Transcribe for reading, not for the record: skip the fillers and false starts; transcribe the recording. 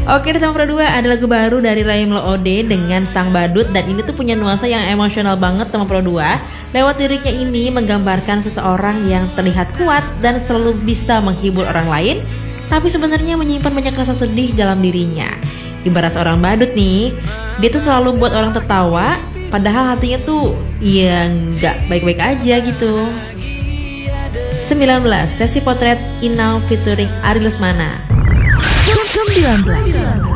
Oke, di nomor 2 ada lagu baru dari Rahim Ode dengan Sang Badut. Dan ini tuh punya nuansa yang emosional banget nomor 2. Lewat liriknya ini menggambarkan seseorang yang terlihat kuat dan selalu bisa menghibur orang lain, tapi sebenarnya menyimpan banyak rasa sedih dalam dirinya. Ibarat seorang badut nih, dia tuh selalu buat orang tertawa, padahal hatinya tuh ya nggak baik-baik aja gitu. 19. Sesi potret Inau featuring Ari Lesmana. 19.